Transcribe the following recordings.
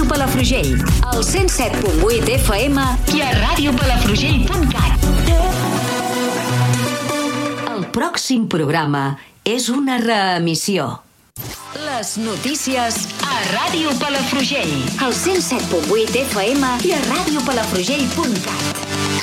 Ràdio Palafrugell, al 107.8 FM i a radiopalafrugell.cat. El pròxim programa és una reemissió. Les notícies a Ràdio Palafrugell, al 107.8 FM i a radiopalafrugell.cat.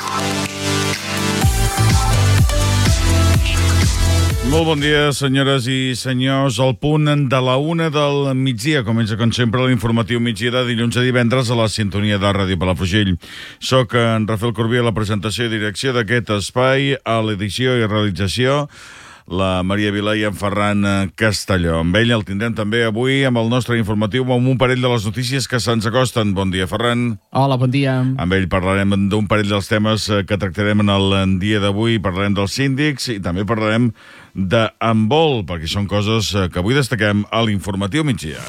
Molt bon dia, senyores i senyors. Al punt de la 1 del migdia comença, com sempre, l'informatiu migdia de dilluns a divendres a la sintonia de Ràdio Palafrugell. Soc en Rafael Corbí a la presentació i direcció d'aquest espai, a l'edició i realització la Maria Vilà i en Ferran Castelló. Amb ell el tindrem també avui amb el nostre informatiu amb un parell de les notícies que se'ns acosten. Bon dia, Ferran. Hola, bon dia. Amb ell parlarem d'un parell dels temes que tractarem en el dia d'avui. Parlarem dels síndics i també parlarem d'handbol, perquè són coses que avui destaquem a l'informatiu migdia.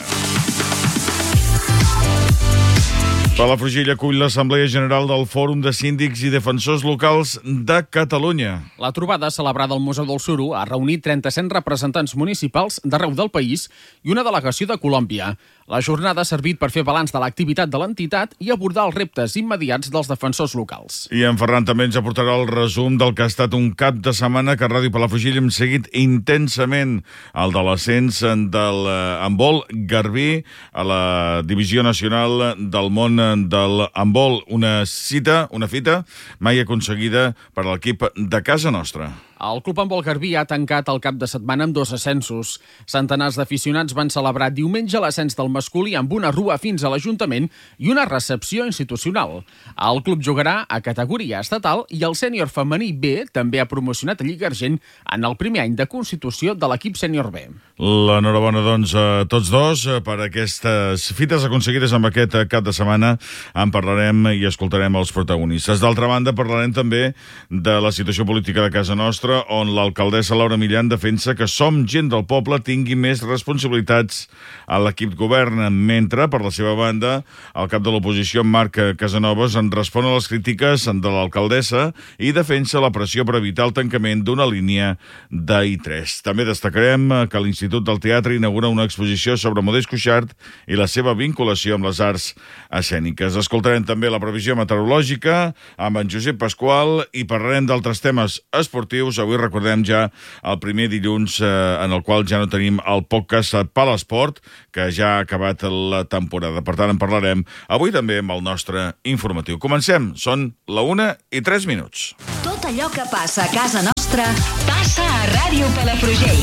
Palafrugell acull l'Assemblea General del Fòrum de Síndics i Defensors Locals de Catalunya. La trobada, celebrada al Museu del Suro, ha reunit 37 representants municipals d'arreu del país i una delegació de Colòmbia. La jornada ha servit per fer balanç de l'activitat de l'entitat i abordar els reptes immediats dels defensors locals. I en Ferran també ens aportarà el resum del que ha estat un cap de setmana que a Ràdio Palafrugell hem seguit intensament, el de l'ascens del handbol garbí a la Divisió Nacional del Món del handbol. Una fita mai aconseguida per l'equip de casa nostra. El Club Handbol Garbí ha tancat el cap de setmana amb 2 ascensos. Centenars d'aficionats van celebrar diumenge l'ascens del masculí amb una rua fins a l'Ajuntament i una recepció institucional. El club jugarà a categoria estatal i el sènior femení B també ha promocionat a Lliga Argent en el primer any de constitució de l'equip sènior B. L'enhorabona, doncs, a tots dos per aquestes fites aconseguides amb aquest cap de setmana. En parlarem i escoltarem els protagonistes. D'altra banda, parlarem també de la situació política de casa nostra, on l'alcaldessa Laura Millán defensa que Som Gent del Poble tingui més responsabilitats a l'equip govern, mentre, per la seva banda, el cap de l'oposició, Marc Casanovas, en respon a les crítiques de l'alcaldessa i defensa la pressió per evitar el tancament d'una línia d'I3. També destacarem que l'Institut del Teatre inaugura una exposició sobre Modest Cuixart i la seva vinculació amb les arts escèniques. Escoltarem també la previsió meteorològica amb en Josep Pasqual i parlarem d'altres temes esportius. Avui recordem ja el primer dilluns en el qual ja no tenim el podcast Palesport, que ja ha acabat la temporada. Per tant, en parlarem avui també amb el nostre informatiu. Comencem. Són la 1:03. Tot allò que passa a casa nostra passa a Ràdio Palafrugell.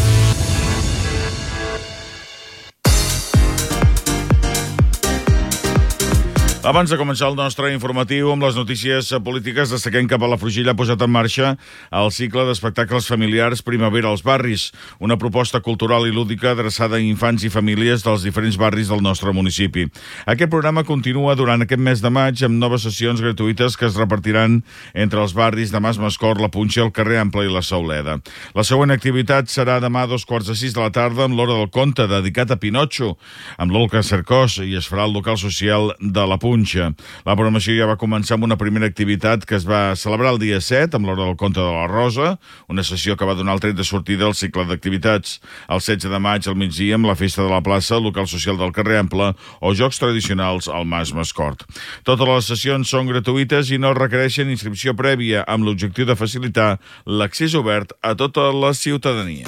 Abans de començar el nostre informatiu amb les notícies polítiques, destaquem que Palafrugell ha posat en marxa el cicle d'espectacles familiars Primavera als barris, una proposta cultural i lúdica adreçada a infants i famílies dels diferents barris del nostre municipi. Aquest programa continua durant aquest mes de maig amb noves sessions gratuïtes que es repartiran entre els barris de Mas Mascort, la Punxa, el carrer Ample i la Sauleda. La següent activitat serà demà a 5:45 de la tarda amb l'Hora del Conte, dedicat a Pinotxo, amb l'Olga Cercós, i es farà al local social de la Punxa. La programació ja va començar amb una primera activitat que es va celebrar el dia 7 amb l'Hora del Conte de la Rosa, una sessió que va donar el tret de sortida al cicle d'activitats. El 16 de maig al migdia amb la Festa de la Plaça, el local social del carrer Ample o jocs tradicionals al Mas Mascort. Totes les sessions són gratuïtes i no requereixen inscripció prèvia, amb l'objectiu de facilitar l'accés obert a tota la ciutadania.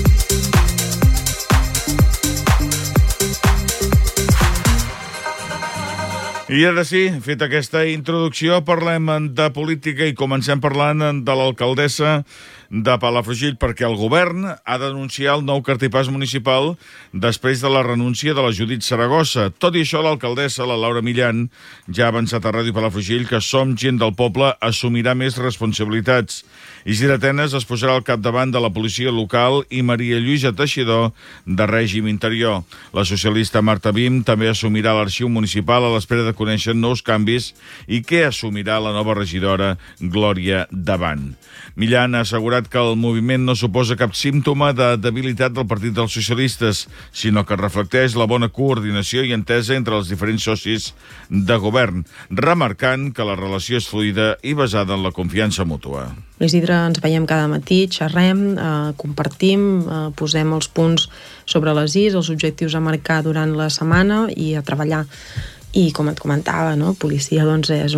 I ara sí, fet aquesta introducció, parlem de política i comencem parlant de l'alcaldessa de Palafrugell, perquè el govern ha d'anunciar el nou cartipàs municipal després de la renúncia de la Judit Saragossa. Tot i això, l'alcaldessa, la Laura Millán, ja ha avançat a Ràdio Palafrugell que Som Gent del Poble assumirà més responsabilitats. Isidre Tenes es posarà al capdavant de la policia local i Maria Lluïsa Teixidor de règim interior. La socialista Marta Bim també assumirà l'arxiu municipal a l'espera de conèixer nous canvis i què assumirà la nova regidora Glòria Davant. Millán ha assegurat assegurat que el moviment no suposa cap símptoma de debilitat del Partit dels Socialistes, sinó que reflecteix la bona coordinació i entesa entre els diferents socis de govern, remarcant que la relació és fluida i basada en la confiança mútua. L'Isidre ens veiem cada matí, xerrem, compartim, posem els punts sobre les is, els objectius a marcar durant la setmana i a treballar. I com et comentava, no? Policia doncs, és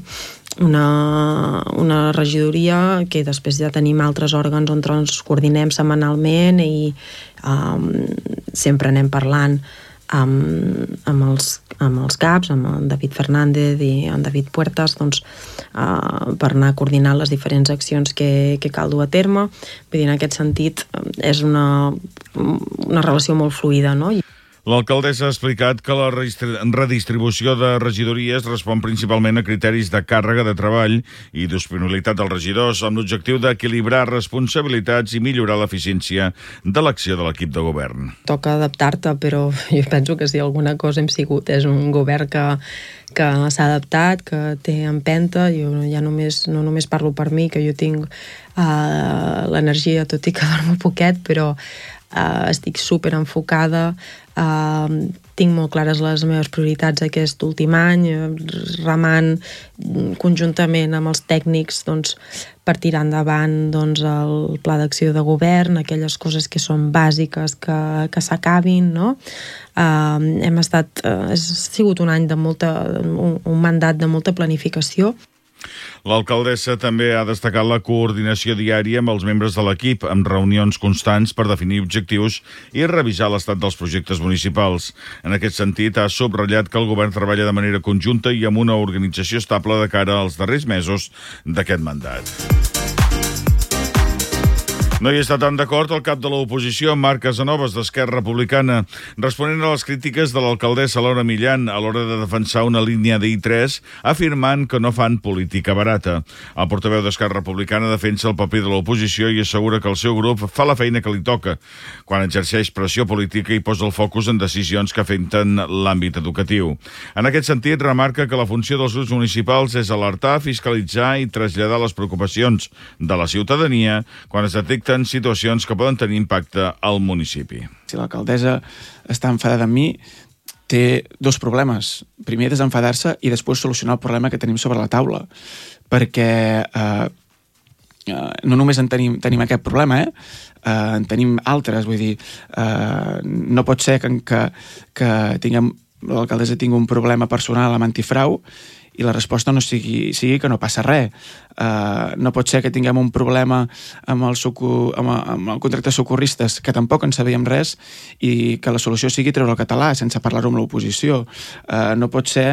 una regidoria que després ja tenim altres òrgans on ens coordinem setmanalment i sempre anem parlant amb els caps, amb en David Fernández i en David Puertas, doncs, per anar coordinant les diferents accions que cal dur a terme. Vull dir, en aquest sentit, és una relació molt fluida, no? L'alcaldessa ha explicat que la redistribució de regidories respon principalment a criteris de càrrega de treball i disponibilitat dels regidors, amb l'objectiu d'equilibrar responsabilitats i millorar l'eficiència de l'acció de l'equip de govern. Toca adaptar-te, però jo penso que si alguna cosa hem sigut és un govern que s'ha adaptat, que té empenta. Jo ja no només parlo per mi, que jo tinc l'energia, tot i que dormo poquet, però estic super enfocada, tinc molt clares les meves prioritats aquest últim any, remant conjuntament amb els tècnics doncs, per tirar endavant doncs, el pla d'acció de govern, aquelles coses que són bàsiques que s'acabin, no? Ha sigut un any un mandat de molta planificació. L'alcaldessa també ha destacat la coordinació diària amb els membres de l'equip, amb reunions constants per definir objectius i revisar l'estat dels projectes municipals. En aquest sentit, ha subratllat que el govern treballa de manera conjunta i amb una organització estable de cara als darrers mesos d'aquest mandat. No hi està tan d'acord el cap de l'oposició, Marc Casanovas, d'Esquerra Republicana, responent a les crítiques de l'alcaldessa Laura Millan a l'hora de defensar una línia d'I3, afirmant que no fan política barata. El portaveu d'Esquerra Republicana defensa el paper de l'oposició i assegura que el seu grup fa la feina que li toca, quan exerceix pressió política i posa el focus en decisions que afecten l'àmbit educatiu. En aquest sentit, remarca que la funció dels grups municipals és alertar, fiscalitzar i traslladar les preocupacions de la ciutadania quan es detecta en situacions que poden tenir impacte al municipi. Si l'alcaldessa està enfadada amb mi, té dos problemes. Primer, desenfadar-se i després solucionar el problema que tenim sobre la taula. Perquè no només en tenim aquest problema, en tenim altres. Vull dir, no pot ser que l'alcaldessa tingui un problema personal amb antifrau i la resposta no sigui que no passa res. No pot ser que tinguem un problema amb el contracte de socorristes, que tampoc en sabíem res, i que la solució sigui treure el català sense parlar-ho amb l'oposició. No pot ser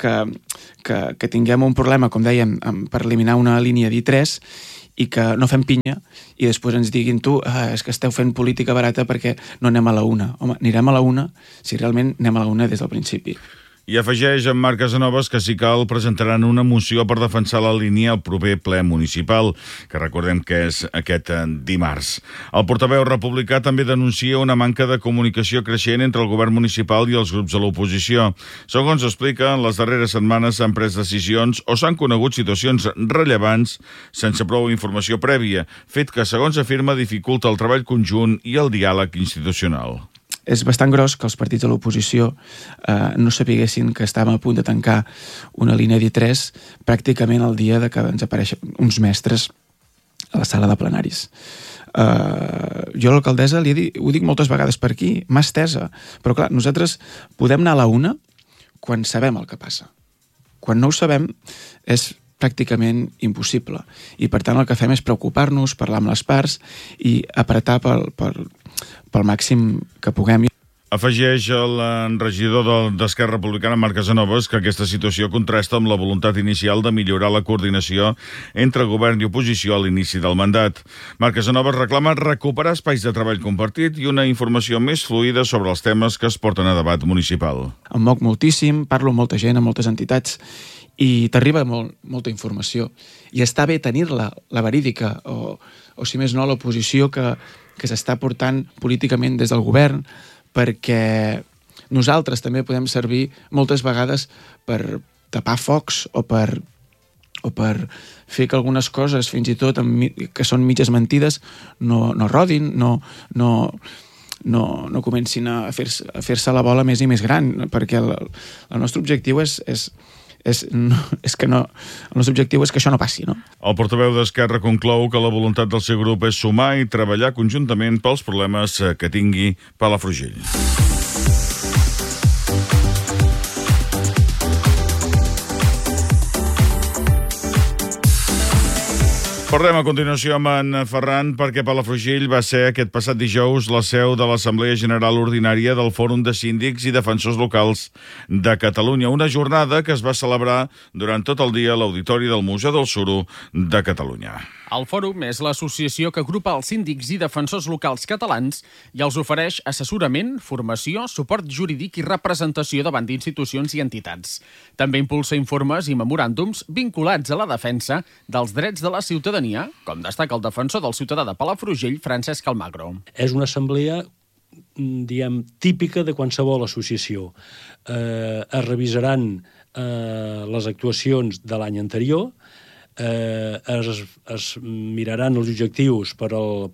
que tinguem un problema, com dèiem, per eliminar una línia d'I3 i que no fem pinya i després ens diguin és que esteu fent política barata perquè no anem a la una. Home, anirem a la una si realment anem a la una des del principi. I afegeix en Marc Casanovas que si cal presentaran una moció per defensar la línia al proper ple municipal, que recordem que és aquest dimarts. El portaveu republicà també denuncia una manca de comunicació creixent entre el govern municipal i els grups de l'oposició. Segons explica, en les darreres setmanes s'han pres decisions o s'han conegut situacions rellevants sense prou informació prèvia, fet que, segons afirma, dificulta el treball conjunt i el diàleg institucional. És bastant gros que els partits de l'oposició no sapiguessin que estàvem a punt de tancar una línia d'I3 pràcticament el dia de que ens apareixen uns mestres a la sala de plenaris. Jo a l'alcaldessa ho dic moltes vegades per aquí, mà estesa, però clar, nosaltres podem anar a la una quan sabem el que passa. Quan no ho sabem és pràcticament impossible. I per tant el que fem és preocupar-nos, parlar amb les parts i apretar pel màxim que puguem. Afegeix el regidor d'Esquerra Republicana, Marc Casanovas, que aquesta situació contrasta amb la voluntat inicial de millorar la coordinació entre govern i oposició a l'inici del mandat. Marc Casanovas reclama recuperar espais de treball compartit i una informació més fluida sobre els temes que es porten a debat municipal. Em moc moltíssim, parlo amb molta gent, amb moltes entitats, i t'arriba molta informació. I està bé tenir-la, la verídica, o si més no, l'oposició que s'està portant políticament des del govern, perquè nosaltres també podem servir moltes vegades per tapar focs o per o per fer que algunes coses, fins i tot que són mitges mentides, no rodin, no comencin a fer-se la bola més i més gran, perquè el nostre objectiu és que això no passi, no? El portaveu d'Esquerra conclou que la voluntat del seu grup és sumar i treballar conjuntament pels problemes que tingui Palafrugell. Parlem a continuació amb en Ferran perquè Palafrugell va ser aquest passat dijous la seu de l'Assemblea General Ordinària del Fòrum de Síndics i Defensors Locals de Catalunya, una jornada que es va celebrar durant tot el dia a l'Auditori del Museu del Suro de Catalunya. El Fòrum és l'associació que agrupa els síndics i defensors locals catalans i els ofereix assessorament, formació, suport jurídic i representació davant d'institucions i entitats. També impulsa informes i memoràndums vinculats a la defensa dels drets de la ciutadania, com destaca el defensor del ciutadà de Palafrugell, Francesc Almagro. És una assemblea típica de qualsevol associació. Es revisaran les actuacions de l'any anterior, es miraran els objectius per al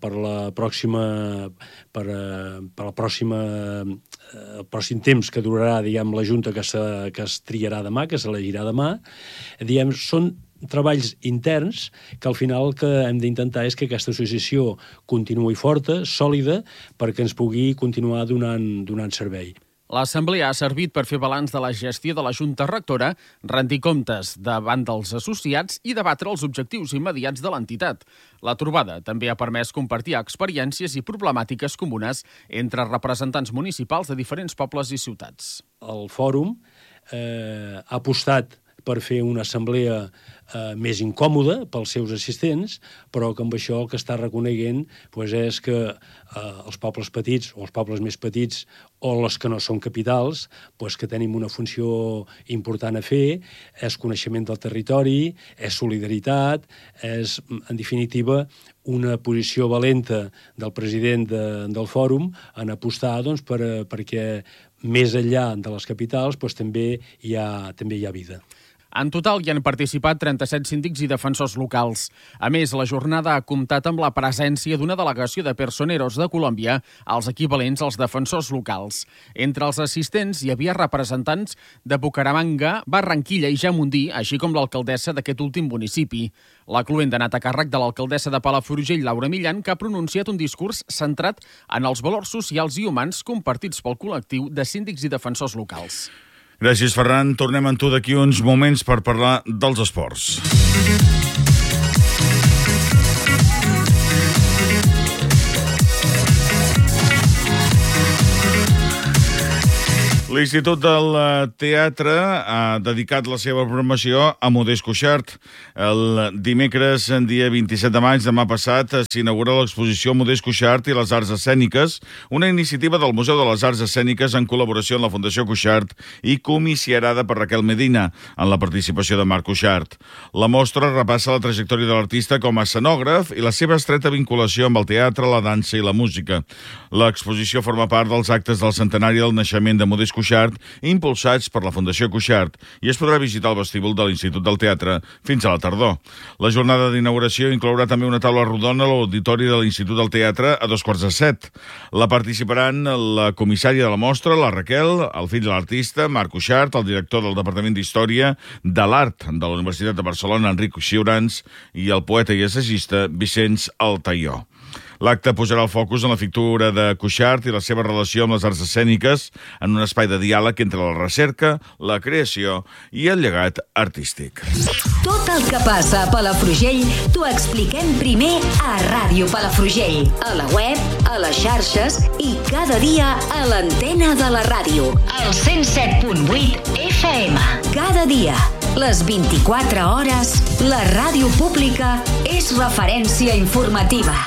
pròxim temps que durarà, la Junta que es triarà demà, que s'elegirà demà. Són treballs interns que al final el que hem d'intentar és que aquesta associació continuï forta, sòlida, perquè ens pugui continuar donant servei. L'Assemblea ha servit per fer balanç de la gestió de la Junta Rectora, rendir comptes davant dels associats i debatre els objectius immediats de l'entitat. La trobada també ha permès compartir experiències i problemàtiques comunes entre representants municipals de diferents pobles i ciutats. El fòrum ha apostat per fer una assemblea més incòmoda pels seus assistents, però que amb això el que està reconeguent és que els pobles petits o els pobles més petits o les que no són capitals, que tenim una funció important a fer, és coneixement del territori, és solidaritat, és, en definitiva, una posició valenta del president del fòrum en apostar perquè més enllà de les capitals també hi ha vida. En total hi han participat 37 síndics i defensors locals. A més, la jornada ha comptat amb la presència d'una delegació de personeros de Colòmbia, els equivalents als defensors locals. Entre els assistents hi havia representants de Bucaramanga, Barranquilla i Jamundí, així com l'alcaldessa d'aquest últim municipi. La cloenda ha anat a càrrec de l'alcaldessa de Palafrugell, Laura Millan, que ha pronunciat un discurs centrat en els valors socials i humans compartits pel col·lectiu de síndics i defensors locals. Gràcies, Ferran. Tornem amb tu d'aquí uns moments per parlar dels esports. L'Institut del Teatre ha dedicat la seva programació a Modest Cuixart. El dimecres, dia 27 de maig, demà passat, s'inaugura l'exposició Modest Cuixart i les Arts Escèniques, una iniciativa del Museu de les Arts Escèniques en col·laboració amb la Fundació Cuixart i comissierada per Raquel Medina, en la participació de Marc Cuixart. La mostra repassa la trajectòria de l'artista com a escenògraf i la seva estreta vinculació amb el teatre, la dansa i la música. L'exposició forma part dels actes del centenari del naixement de Modest Cuixart, impulsats per la Fundació Cuixart, i es podrà visitar el vestíbul de l'Institut del Teatre fins a la tardor. La jornada d'inauguració inclourà també una taula rodona a l'auditori de l'Institut del Teatre a 6:45. La participaran la comissària de la mostra, la Raquel, el fill de l'artista, Marc Cuixart, el director del Departament d'Història de l'Art de la Universitat de Barcelona, Enric Xiurans, i el poeta i assagista Vicenç Altaió. L'acte posarà el focus en la figura de Cuixart i la seva relació amb les arts escèniques en un espai de diàleg entre la recerca, la creació i el llegat artístic. Tot el que passa a Palafrugell t'ho expliquem primer a Ràdio Palafrugell, a la web, a les xarxes i cada dia a l'antena de la ràdio, al 107.8 FM. Cada dia, les 24 hores, la ràdio pública és referència informativa.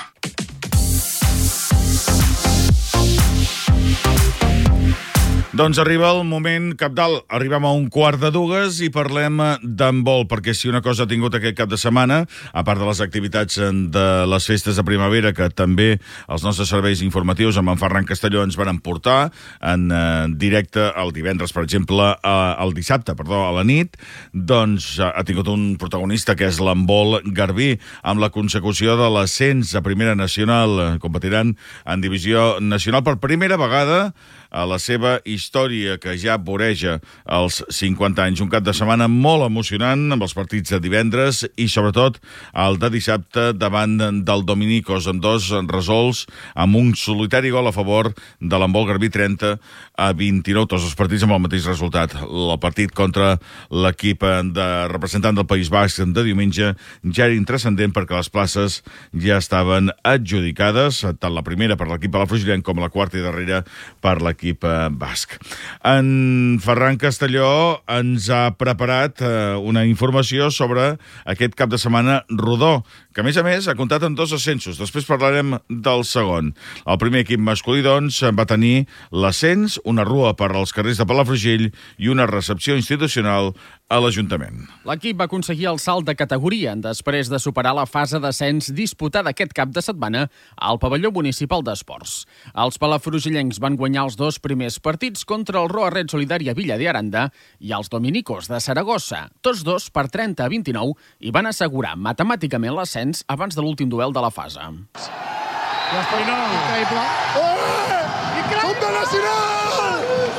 Doncs arriba el moment cabdal. Arribem a 1:15 i parlem d'handbol, perquè si una cosa ha tingut aquest cap de setmana, a part de les activitats de les festes de primavera, que també els nostres serveis informatius amb en Ferran Castelló ens van portar en directe el divendres, per exemple, el dissabte, a la nit, doncs ha tingut un protagonista que és l'handbol garbí, amb la consecució de l'ascens a Primera Nacional. Competiran en Divisió Nacional per primera vegada a la seva història, que ja voreja els 50 anys. Un cap de setmana molt emocionant, amb els partits de divendres i, sobretot, el de dissabte davant del Dominicos, amb 2 resolts, amb un solitari gol a favor de l'handbol garbí, 30-29, tots els partits amb el mateix resultat. El partit contra l'equip representant del País Basc de diumenge ja era intranscendent, perquè les places ja estaven adjudicades, tant la primera per l'equip palafrugellenc com la quarta i darrera per l'equip basc. En Ferran Castelló ens ha preparat una informació sobre aquest cap de setmana rodó, que a més ha comptat amb 2 ascensos. Després parlarem del segon. El primer equip masculí, doncs, va tenir l'ascens, una rua per als carrers de Palafrugell i una recepció institucional a l'Ajuntament. L'equip va aconseguir el salt de categoria després de superar la fase d'ascens disputada aquest cap de setmana al pavelló municipal d'esports. Els palafrugellencs van guanyar els 2 primers partits contra el Roa Red Solidària Villa de Aranda i els Dominicos de Saragossa, tots 2 per 30-29, i van assegurar matemàticament l'ascens abans de l'últim duel de la fase. La final. Increïble. Increïble. Som de Nacional!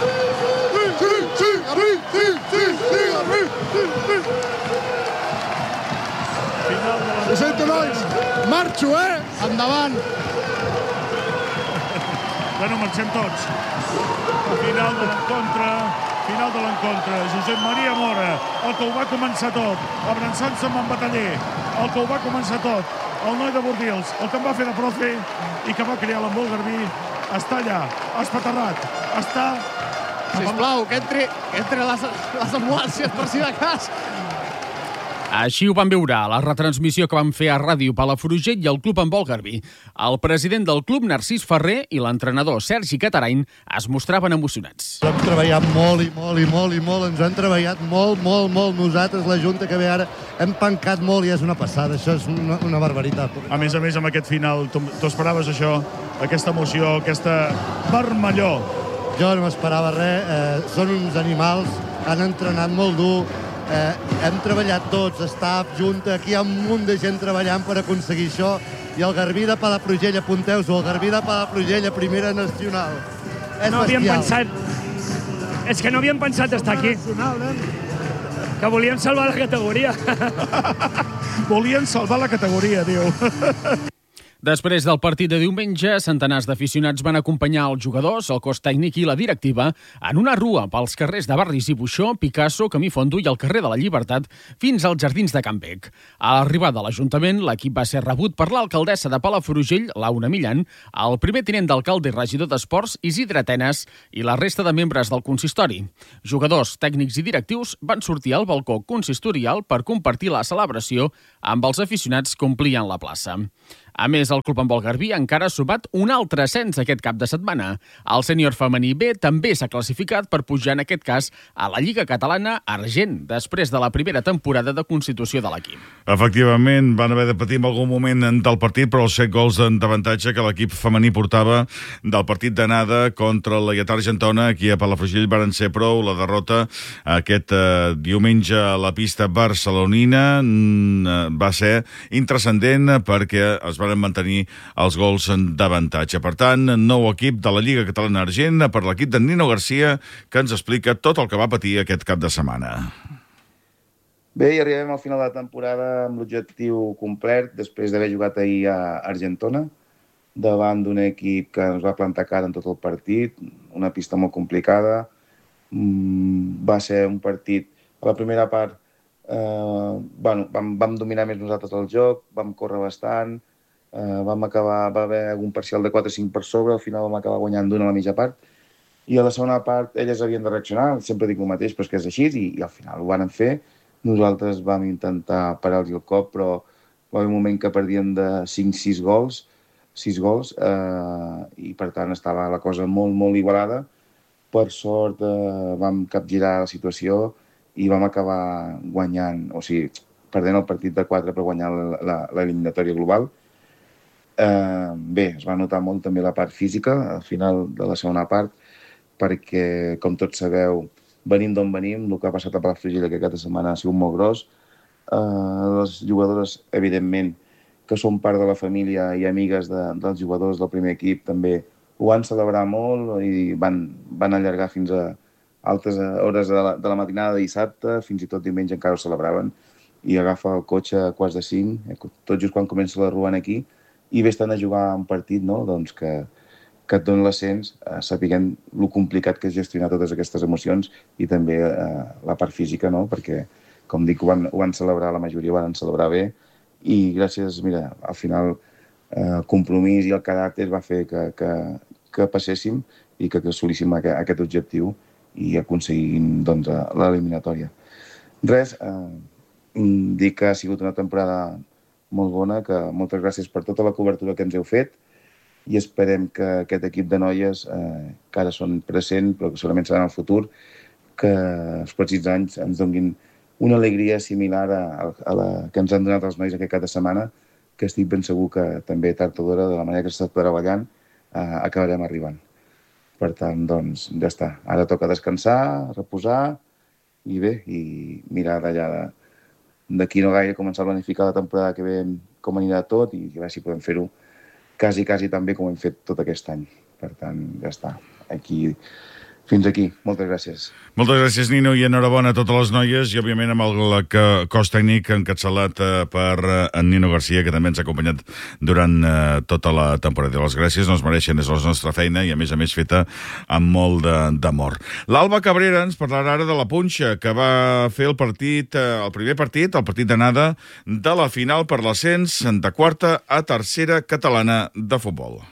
Ho sento, nois. Marxo, Endavant. Bueno, marxem tots. Final de l'encontre. Josep Maria Mora, el que ho va començar tot. Abrançant-se amb en Bataller, el que ho va començar tot. El noi de Bordils, el que em va fer de profe i que va crear l'handbol garbí, està allà, espaterrat. Està... Sisplau, que entri les ambulàncies per si de cas. Així ho van veure a la retransmissió que van fer a Ràdio Palafrugell i el Club Handbol Garbí. El president del club, Narcís Ferrer, i l'entrenador Sergi Catarain es mostraven emocionats. Hem treballat molt. Ens han treballat molt. Nosaltres, la Junta que ve ara, hem pencat molt i és una passada. Això és una barbaritat. A més, amb aquest final, tu esperaves això, aquesta emoció, aquesta vermellor? Jo no m'esperava res. Són uns animals, han entrenat molt dur. Hem treballat tots, staff, Junta, aquí hi ha un munt de gent treballant per aconseguir això, i el Garbí de Palafrugell, apunteu-s'ho, el Garbí de Palafrugell a Primera Nacional. És bestial. És que no havíem pensat estar aquí. Que volíem salvar la categoria. Volien salvar la categoria, diu. Després del partit de diumenge, centenars d'aficionats van acompanyar els jugadors, el cos tècnic i la directiva en una rua pels carrers de Barris i Buixó, Picasso, Camí Fondo i el carrer de la Llibertat fins als jardins de Can Bec. A l'arribada a l'Ajuntament, l'equip va ser rebut per l'alcaldessa de Palafrugell, Laura Millan, el primer tinent d'alcalde i regidor d'Esports, Isidre Atenes, i la resta de membres del consistori. Jugadors, tècnics i directius van sortir al balcó consistorial per compartir la celebració amb els aficionats que omplien la plaça. A més, el Club Handbol Garbí encara ha sumat un altre ascens aquest cap de setmana. El sènior femení B també s'ha classificat per pujar, en aquest cas, a la Lliga Catalana Argent, després de la primera temporada de constitució de l'equip. Efectivament, van haver de patir en algun moment del partit, però els 7 gols d'avantatge que l'equip femení portava del partit d'anada contra la Lleietà Argentona, aquí a Palafrugell varen ser prou. La derrota aquest diumenge a la pista barcelonina va ser intranscendent, perquè es van mantenir els gols d'avantatge. Per tant, nou equip de la Lliga Catalana Argent per l'equip de Nino Garcia, que ens explica tot el que va patir aquest cap de setmana. Bé, i arribem al final de la temporada amb l'objectiu complet, després d'haver jugat ahir a Argentona, davant d'un equip que ens va plantar cara en tot el partit, una pista molt complicada. Va ser un partit, a la primera part, vam dominar més nosaltres el joc, vam córrer bastant, va haver algun parcial de 4-5 per sobre, al final vam acabar guanyant d'una a la mitja part, i a la segona part elles havien de reaccionar, sempre dic el mateix, però és que és així, i al final ho van fer. Nosaltres vam intentar parar-los el cop, però va haver un moment que perdíem de 5-6 gols, i per tant estava la cosa molt, molt igualada, per sort vam capgirar la situació i vam acabar guanyant, o sigui, perdent el partit de 4 per guanyar l'eliminatòria global. Bé, es va notar molt també la part física al final de la segona part, perquè, com tots sabeu, venim d'on venim, el que ha passat a Palafrugell aquesta setmana ha sigut molt gros. Les jugadores, evidentment, que són part de la família i amigues dels jugadors del primer equip, també ho van celebrar molt i van allargar fins a altes hores de la matinada de dissabte, fins i tot diumenge encara ho celebraven, i agafa el cotxe a quarts de 5, tot just quan comença la Ruan aquí, i vés tant a jugar un partit, no?, doncs que et doni l'ascens, sapiguem lo complicat que és gestionar totes aquestes emocions i també la part física, no?, perquè, com dic, ho van celebrar, la majoria ho van celebrar bé, i gràcies, mira, al final el compromís i el caràcter va fer que passéssim i que assolíssim aquest objectiu i aconseguim, doncs, l'eliminatòria. Res, dir que ha sigut una temporada molt bona, que moltes gràcies per tota la cobertura que ens heu fet i esperem que aquest equip de noies, que ara són present, però que segurament seran el futur, que els pròxims anys ens donin una alegria similar a la que ens han donat els nois aquest cap de setmana, que estic ben segur que també tard o d'hora, de la manera que s'està treballant, acabarem arribant. Per tant, doncs, ja està. Ara toca descansar, reposar i bé, i mirar d'allà d'aquí no gaire començar a planificar la temporada que ve, com anirà tot i a veure si podem fer-ho quasi tan bé com hem fet tot aquest any. Per tant, ja està. Fins aquí. Moltes gràcies. Moltes gràcies, Nino, i enhorabona a totes les noies i, òbviament, amb el cos tècnic encapçalat per en Nino Garcia, que també ens ha acompanyat durant tota la temporada. Les gràcies no es mereixen, és la nostra feina i, a més feta amb molt d'amor. L'Alba Cabrera ens parlarà ara de la punxa, que va fer el primer partit, el partit d'anada de la final per l'ascens de quarta a tercera catalana de futbol.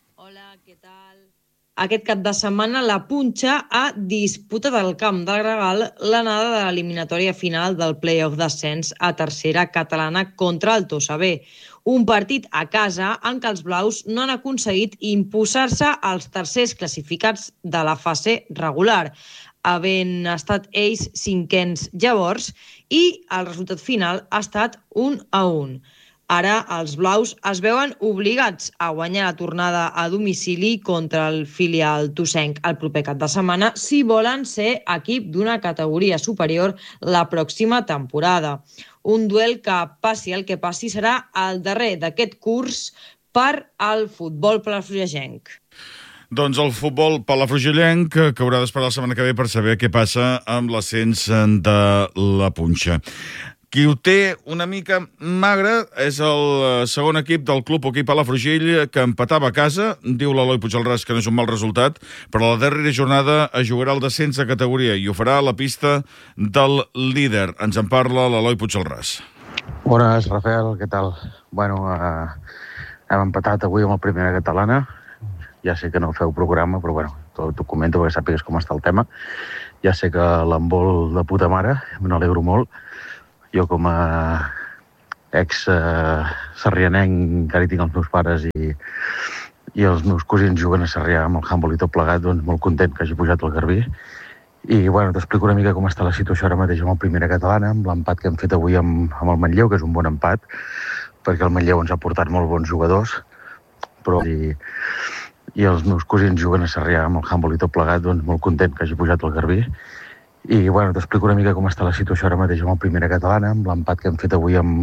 Aquest cap de setmana la punxa ha disputat al camp del Gregal l'anada de l'eliminatòria final del play-off d'ascens a tercera catalana contra el Tossa B. Un partit a casa en què els blaus no han aconseguit imposar-se als tercers classificats de la fase regular, havent estat ells cinquens llavors, i el resultat final ha estat 1-1. Ara els blaus es veuen obligats a guanyar la tornada a domicili contra el filial tossenc el proper cap de setmana si volen ser equip d'una categoria superior la pròxima temporada. Un duel que, passi el que passi, serà el darrer d'aquest curs per al futbol palafrugellenc. Doncs el futbol palafrugellenc que haurà d'esperar la setmana que ve per saber què passa amb l'ascens de la punxa. Qui ho té una mica magre és el segon equip del Club Hoquei Palafrugell, que empatava a casa. Diu l'Eloi Puigaldràs que no és un mal resultat, però la darrera jornada es jugarà el descens de categoria i ho farà a la pista del líder. Ens en parla l'Eloi Puigaldràs. Bones, Rafael, què tal? Bueno, hem empatat avui amb la primera catalana. Ja sé que no feu programa, però bueno, t'ho comento perquè sàpigues com està el tema. Ja sé que l'envol de puta mare, me n'alegro molt. Jo com a ex-sarrianenc encara hi tinc els meus pares i els meus cosins juguen a Sarrià amb el handball i tot plegat, doncs molt content que hagi pujat el Garbí. I bueno, t'explico una mica com està la situació ara mateix amb la primera catalana, amb l'empat que hem fet avui amb el Manlleu, que és un bon empat, perquè el Manlleu ens ha portat molt bons jugadors, però i els meus cosins juguen a Sarrià amb el handball i tot plegat, doncs molt content que hagi pujat el Garbí. I bueno, t'explico una mica com està la situació ara mateix amb la primera catalana, amb l'empat que hem fet avui amb